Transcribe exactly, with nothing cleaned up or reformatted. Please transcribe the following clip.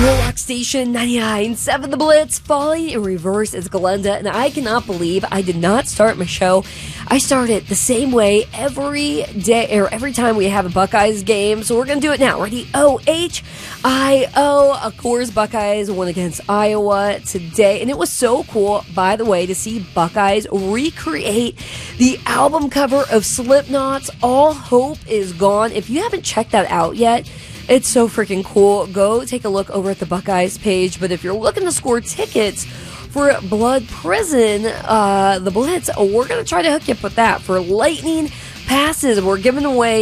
Your Rock Station ninety-nine point seven The Blitz, Falling in Reverse is Glenda, and I cannot believe I did not start my show. I start it the same way every day, or every time we have a Buckeyes game, so we're going to do it now. Ready? O H I O. Of course, Buckeyes won against Iowa today, and it was so cool, by the way, to see Buckeyes recreate the album cover of Slipknot's All Hope Is Gone. If you haven't checked that out yet, it's so freaking cool. Go take a look over at the Buckeyes page. But if you're looking to score tickets for Blood Prison, uh, the Blitz, we're going to try to hook you up with that for lightning passes. We're giving away